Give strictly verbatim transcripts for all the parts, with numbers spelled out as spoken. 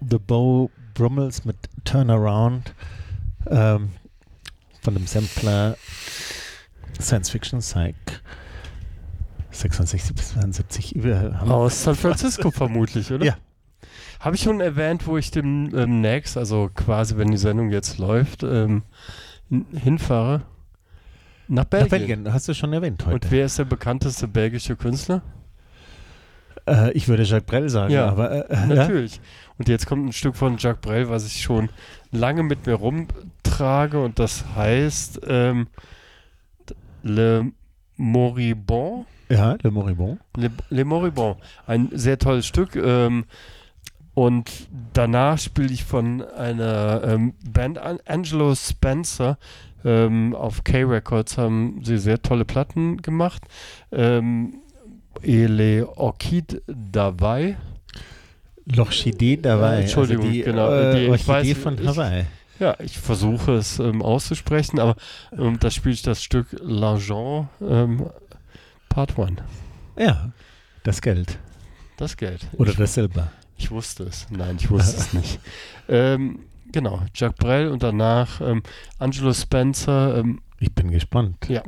The Beau Brummels mit Turnaround ähm, von dem Sampler Science Fiction Psych sechsundsechzig bis zweiundsiebzig. Aus San Francisco vermutlich, oder? Ja. Habe ich schon erwähnt, wo ich demnächst, ähm, also quasi, wenn die Sendung jetzt läuft, ähm, hinfahre? Nach Belgien. Nach Belgien, hast du schon erwähnt heute. Und wer ist der bekannteste belgische Künstler? Äh, ich würde Jacques Brel sagen, ja, aber äh, natürlich. Ja? Und jetzt kommt ein Stück von Jacques Brel, was ich schon lange mit mir rumtrage, und das heißt ähm, Le Moribond. Ja, Le Moribond. Le, Le Moribond. Ein sehr tolles Stück. Ähm, und danach spiele ich von einer ähm, Band, An- Angelo Spencer. Ähm, auf K-Records haben sie sehr tolle Platten gemacht. Ähm, Et les Orchides d'Hawaii. L'Orchidee d'Hawaii. Äh, Entschuldigung, also die, genau. Äh, die, ich Orchidee weiß, von ich, Hawaii. Ja, ich versuche es ähm, auszusprechen, aber ähm, da spiele ich das Stück L'Argent ähm, Part eins. Ja, das Geld. Das Geld. Oder ich, das Silber. Ich wusste es. Nein, ich wusste es nicht. Ähm, genau, Jacques Brel und danach ähm, Angelo Spencer. Ähm, ich bin gespannt. Ja.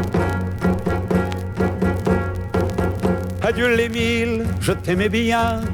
Adieu les mille, je t'aimais bien,